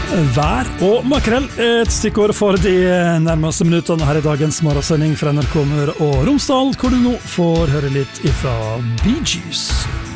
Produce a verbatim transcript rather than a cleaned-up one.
Vær og makrell er et stikkord for de nærmeste minuttene her i dagens morgensending fra N R K Møre og Romsdal, hvor du nå får høre litt ifra Bee Gees.